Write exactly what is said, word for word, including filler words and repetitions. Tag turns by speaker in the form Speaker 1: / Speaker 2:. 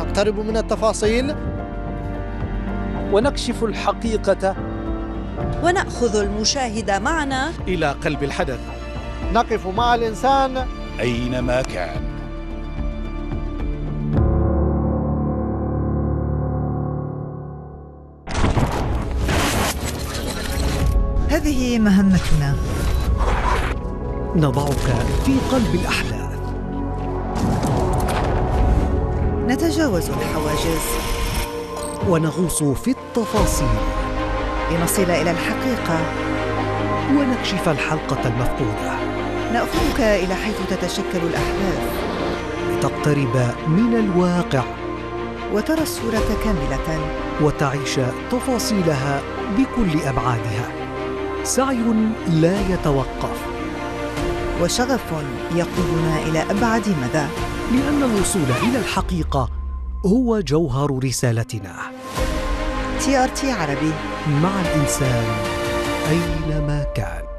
Speaker 1: نقترب من التفاصيل
Speaker 2: ونكشف الحقيقة
Speaker 3: ونأخذ المشاهد معنا
Speaker 4: إلى قلب الحدث.
Speaker 1: نقف مع الإنسان
Speaker 5: أينما كان.
Speaker 6: هذه مهمتنا،
Speaker 7: نضعك في قلب الأحداث،
Speaker 6: نتجاوز الحواجز
Speaker 7: ونغوص في التفاصيل
Speaker 6: لنصل إلى الحقيقة
Speaker 7: ونكشف الحلقة المفقودة.
Speaker 6: نأخذك إلى حيث تتشكل الأحداث
Speaker 7: لتقترب من الواقع
Speaker 6: وترى الصورة كاملة
Speaker 7: وتعيش تفاصيلها بكل أبعادها. سعي لا يتوقف
Speaker 6: وشغف يقودنا إلى أبعد مدى،
Speaker 7: لأن الوصول إلى الحقيقة هو جوهر رسالتنا.
Speaker 6: تي آر تي عربي،
Speaker 7: مع الإنسان أينما كان.